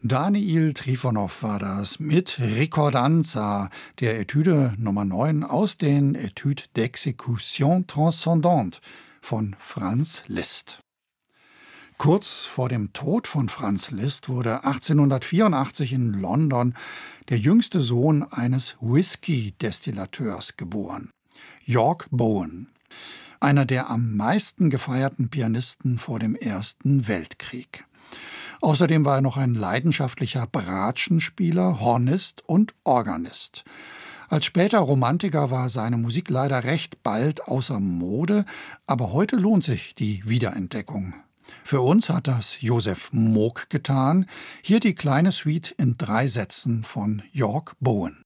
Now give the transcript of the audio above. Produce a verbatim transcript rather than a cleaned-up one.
Daniil Trifonow war das mit Ricordanza, der Etüde Nummer neun aus den Etudes d'exécution transcendante von Franz Liszt. Kurz vor dem Tod von Franz Liszt wurde achtzehnhundertvierundachtzig in London der jüngste Sohn eines Whisky-Destillateurs geboren, York Bowen, einer der am meisten gefeierten Pianisten vor dem Ersten Weltkrieg. Außerdem war er noch ein leidenschaftlicher Bratschenspieler, Hornist und Organist. Als später Romantiker war seine Musik leider recht bald außer Mode, aber heute lohnt sich die Wiederentdeckung. Für uns hat das Josef Moog getan. Hier die kleine Suite in drei Sätzen von York Bowen.